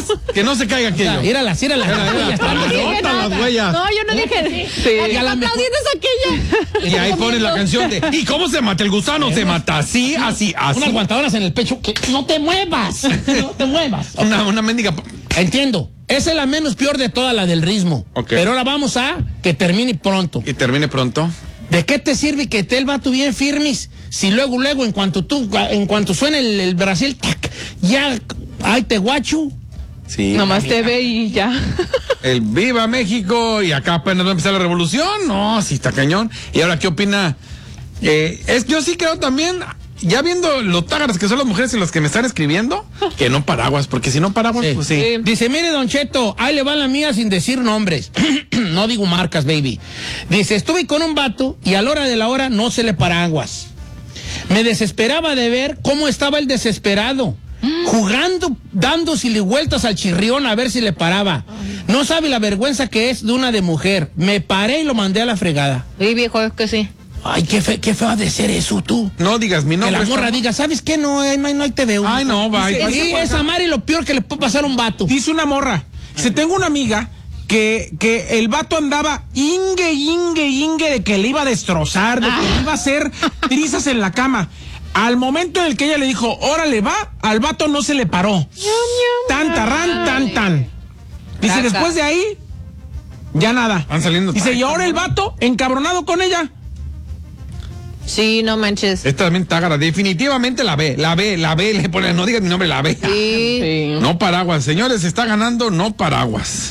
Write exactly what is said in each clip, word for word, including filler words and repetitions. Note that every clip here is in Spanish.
que no se caiga aquello. Míralas, míralas. Las huellas. No, yo no dije. Sí. La que está aplaudiendo es aquella. Y ahí ponen la canción de ¿y cómo se mata el gusano? Se mata así, así, así. Unas aguantadoras en el pecho. Que no te muevas. No te muevas. Una, una mendiga. Entiendo. Esa es la menos peor de toda la del ritmo. Okay. Pero ahora vamos a que termine pronto. Y termine pronto. ¿De qué te sirve que esté el vato bien firmes? Si luego, luego, en cuanto tú, en cuanto suene el, el Brasil, tac, ya, ay, te guacho. Sí. Nomás te ve y ya. El Viva México y acá apenas va a empezar la revolución. No, sí está cañón. Y ahora, ¿qué opina? Eh, es, yo sí creo también, ya viendo lo tágaras que son las mujeres y los que me están escribiendo, que no paraguas, porque si no paraguas, Sí. pues sí. Sí. Dice, mire, Don Cheto, ahí le va la mía sin decir nombres. No digo marcas, baby. Dice, estuve con un vato y a la hora de la hora no se le paraguas. Me desesperaba de ver cómo estaba el desesperado. Jugando, dándosele vueltas al chirrión a ver si le paraba. No sabe la vergüenza que es de una de mujer. Me paré y lo mandé a la fregada. Sí, viejo, es que sí. Ay, qué, fe, qué feo ha de ser eso, tú. No digas mi Que nombre. la morra está- diga, ¿sabes qué? No, eh, no, no hay T V. Ay, no, va. Sí, Dice, sí, es amar y lo peor que le puede pasar a un vato. Dice una morra. Se tengo una amiga que, que el vato andaba ingue, ingue, ingue de que le iba a destrozar, de que le iba a hacer trizas en la cama. Al momento en el que ella le dijo, órale, va, al vato no se le paró. Tan, tarran, tan, tan. Dice, Taca. después de ahí, ya nada. Van saliendo. Dice, y ahora el vato encabronado con ella. Sí, no manches. Esta también tágara, definitivamente la ve, la ve, la ve, le pone, no digas mi nombre, la ve. Sí. No paraguas, señores, está ganando no paraguas.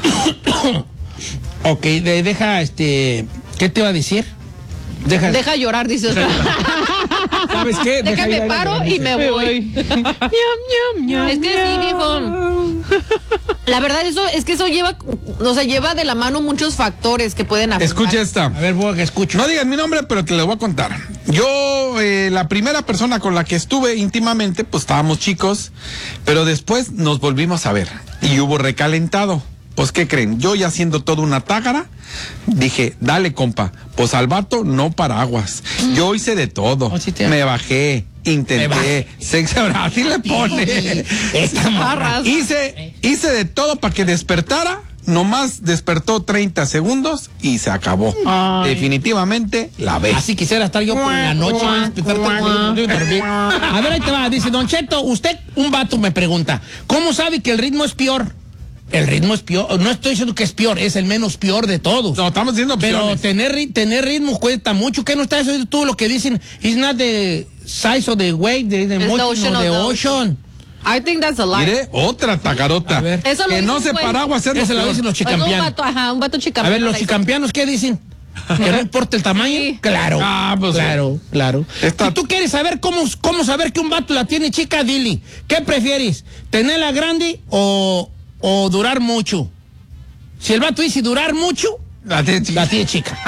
Ok, de- deja, este, ¿qué te iba a decir? Deja, Deja llorar, dice otra. ¿Sabes qué? Deja ir me a la paro graniza. y me voy. Es que sí, viejo. La verdad, eso es que eso lleva, o sea, lleva de la mano muchos factores que pueden afectar. Escucha esta. a ver, voy a que escucho. No digas mi nombre, pero te lo voy a contar. Yo, eh, la primera persona con la que estuve íntimamente, pues estábamos chicos, pero después nos volvimos a ver y hubo recalentado. Pues, ¿qué creen? Yo ya siendo toda una tágara, dije, dale, compa, pues al vato no paraguas. Yo hice de todo. Oh, sí te- Me bajé, Me intenté, bajé. sexo, así le pone. Esta morra. Barras. Hice, hice de todo para que despertara. Nomás despertó treinta segundos y se acabó. Ay. Definitivamente la ve. Así quisiera estar yo por la noche. despertarte con- dormir. A ver, ahí te va. Dice, Don Cheto, usted, un vato me pregunta, ¿cómo sabe que el ritmo es peor? El ritmo es peor. No estoy diciendo que es peor, es el menos peor de todos. No, estamos diciendo Pero opciones. tener, ri- tener ritmo cuesta mucho. ¿Qué no estás oyendo tú lo que dicen? It's not the size of the wave, the, the It's the motion ocean of the of the ocean. I think that's a lie. Mire, otra tagarota. A ver. Eso lo que no dice, se güey. paraguas es lo Eso lo peor. dicen los Pues un chicampianos. vato, ajá, un vato A chicampiano. ver, los chicampianos, ¿qué dicen? ¿Que no importa el tamaño? Sí. Claro. Ah, pues, claro, claro. Esta- Si tú quieres saber cómo, cómo saber que un vato la tiene chica, dile, ¿qué prefieres? ¿Tenerla grande o, o durar mucho? Si el vato dice durar mucho, La tiene chica. la tiene chica.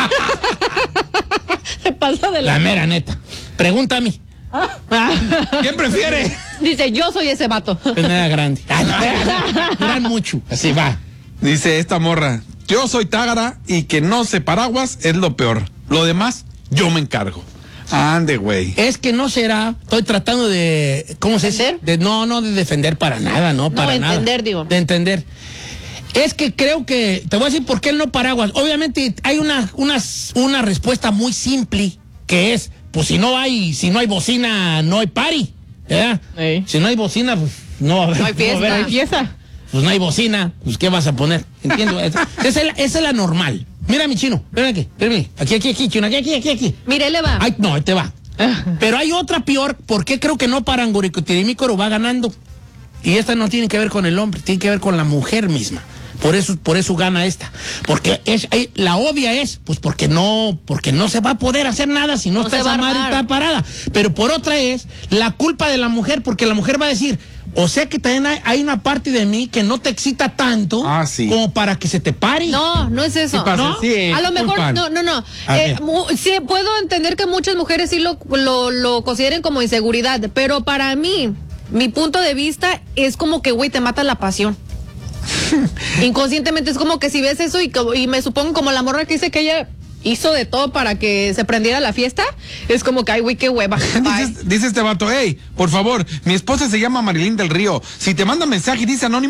Se pasa de La la... mera neta. Pregúntame. ¿Quién prefiere? Dice, yo soy ese vato. Tenerla grande. Ah, no, durar mucho. Así va. Dice esta morra, yo soy tágara y que no se paraguas es lo peor. Lo demás, yo me encargo. Ande, güey. Es que no será, estoy tratando de, ¿cómo se dice? ¿Defender? De, no, no de defender para nada, no, para nada. entender, digo. De entender. Es que creo que, te voy a decir por qué el no paraguas. Obviamente hay una, una, una respuesta muy simple, que es, pues si no hay, si no hay bocina, no hay party, ¿verdad? Sí. Si no hay bocina, pues no va a haber. No hay fiesta. va a haber- No hay fiesta. Pues no hay bocina, pues ¿qué vas a poner? Entiendo. esa, esa es la, esa es la normal. Mira, mi chino, ven aquí, ven aquí, aquí, aquí, chino, aquí, aquí, aquí, aquí. Mire, le va. Ay, no, ahí te va. Pero hay otra peor, ¿por qué creo que no Paranguricotirimícoro va ganando? Y esta no tiene que ver con el hombre, tiene que ver con la mujer misma. Por eso, por eso gana esta. Porque es, eh, la obvia es, pues porque no, porque no se va a poder hacer nada si no, No está se va esa a madre armar. está parada. Pero por otra es la culpa de la mujer, porque la mujer va a decir, o sea que también hay, hay una parte de mí que no te excita tanto Ah, sí. como para que se te pare. No, no es eso. Sí pasa, ¿no? sí, A lo mejor, culpan. no, no, no. A Eh, ver. mu- sí, puedo entender que muchas mujeres sí lo, lo, lo consideren como inseguridad, pero para mí, mi punto de vista es como que, güey, te mata la pasión. Inconscientemente es como que si ves eso y, como- y me supongo como la morra que dice que ella hizo de todo para que se prendiera la fiesta, es como que, ay, güey, qué hueva. Bye. Dice, dice este vato, hey, por favor, mi esposa se llama Marilyn del Río. Si te manda mensaje y dice anónimo,